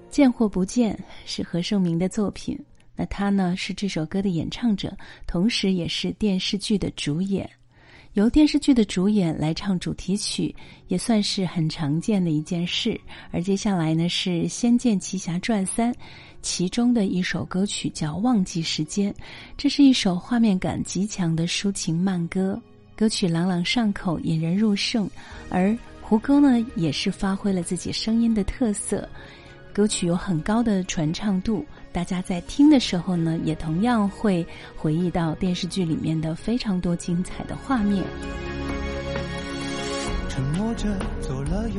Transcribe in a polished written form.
见或不见是何沭铭的作品，那他呢是这首歌的演唱者，同时也是电视剧的主演。由电视剧的主演来唱主题曲也算是很常见的一件事。而接下来呢是《仙剑奇侠传3》其中的一首歌曲叫《忘记时间》，这是一首画面感极强的抒情慢歌，歌曲朗朗上口，引人入胜，而胡歌呢也是发挥了自己声音的特色，歌曲有很高的传唱度，大家在听的时候呢也同样会回忆到电视剧里面的非常多精彩的画面。 沉默着走了